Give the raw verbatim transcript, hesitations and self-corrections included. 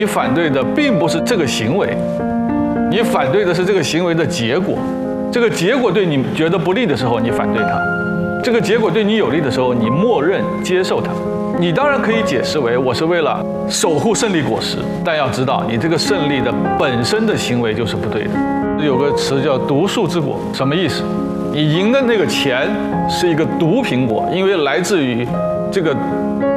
你反对的并不是这个行为，你反对的是这个行为的结果。这个结果对你觉得不利的时候，你反对它；这个结果对你有利的时候，你默认接受它。你当然可以解释为我是为了守护胜利果实，但要知道，你这个胜利的本身的行为就是不对的。有个词叫“毒树之果”，什么意思？你赢的那个钱是一个毒苹果，因为来自于这个